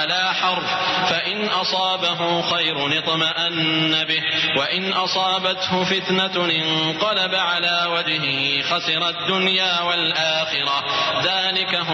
على حرف، فإن أصابه خير اطمأن به، وإن أصابته فتنة انقلب على وجهه خسر الدنيا والآخرة. ذلك